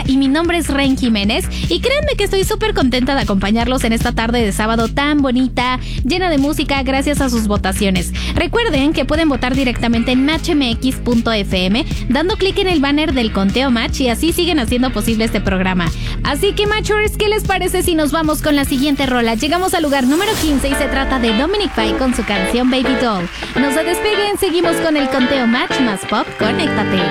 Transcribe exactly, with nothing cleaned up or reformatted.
y mi nombre es Ren Jiménez y créanme que estoy súper contenta de acompañarlos en esta tarde de sábado tan bonita, llena de música gracias a sus votaciones. Recuerden que pueden votar directamente en match m x punto f m dando clic en el banner del conteo Match y así siguen haciendo posible este programa. Así que Matchers, ¿qué les parece si nos vamos con la siguiente rola? Llegamos al lugar número quince y se trata de Dominic Fike con su canción Baby Doll. No se despeguen, seguimos con el conteo Match más pop, conéctate.